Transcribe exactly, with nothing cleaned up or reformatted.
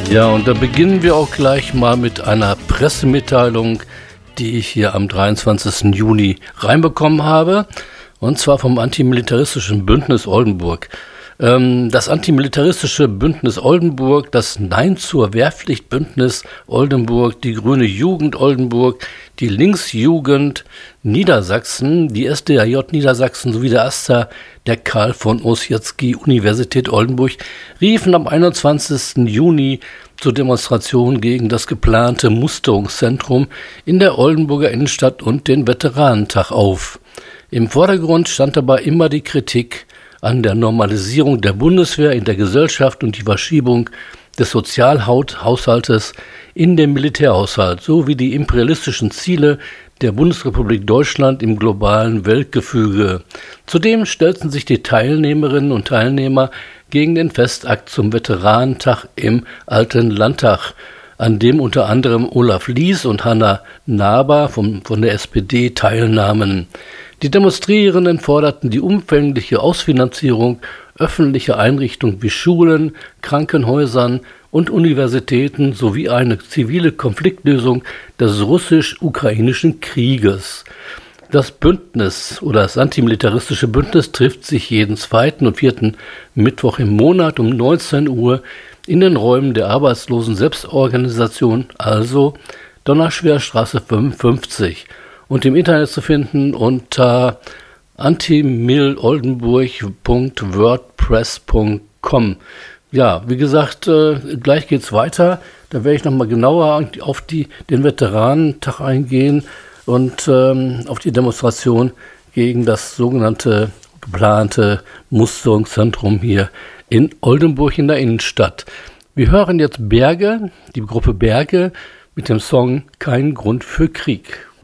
Ja, und da beginnen wir auch gleich mal mit einer Pressemitteilung, die ich hier am dreiundzwanzigsten Juni reinbekommen habe, und zwar vom Antimilitaristischen Bündnis Oldenburg. Ähm, das Antimilitaristische Bündnis Oldenburg, das Nein zur Wehrpflicht Bündnis Oldenburg, die Grüne Jugend Oldenburg, die Linksjugend Niedersachsen, die S D A J Niedersachsen sowie der AStA der Karl von Ossietzky Universität Oldenburg riefen am einundzwanzigsten Juni zur Demonstration gegen das geplante Musterungszentrum in der Oldenburger Innenstadt und den Veteranentag auf. Im Vordergrund stand dabei immer die Kritik an der Normalisierung der Bundeswehr in der Gesellschaft und die Verschiebung des Sozialhaushaltes in den Militärhaushalt sowie die imperialistischen Ziele der Bundesrepublik Deutschland im globalen Weltgefüge. Zudem stellten sich die Teilnehmerinnen und Teilnehmer gegen den Festakt zum Veteranentag im Alten Landtag, an dem unter anderem Olaf Lies und Hanna Naber vom, von der S P D teilnahmen. Die Demonstrierenden forderten die umfängliche Ausfinanzierung öffentlicher Einrichtungen wie Schulen, Krankenhäusern und Universitäten sowie eine zivile Konfliktlösung des russisch-ukrainischen Krieges. Das Bündnis oder das antimilitaristische Bündnis trifft sich jeden zweiten und vierten Mittwoch im Monat um neunzehn Uhr in den Räumen der Arbeitslosen Selbstorganisation, also Donnerschwerstraße fünfundfünfzig, und im Internet zu finden unter antimiloldenburg punkt wordpress punkt com. Ja, wie gesagt, äh, gleich geht's weiter. Da werde ich nochmal genauer auf die, den Veteranentag eingehen und ähm, auf die Demonstration gegen das sogenannte geplante Musterungszentrum hier in Oldenburg in der Innenstadt. Wir hören jetzt Berge, die Gruppe Berge, mit dem Song Kein Grund für Krieg.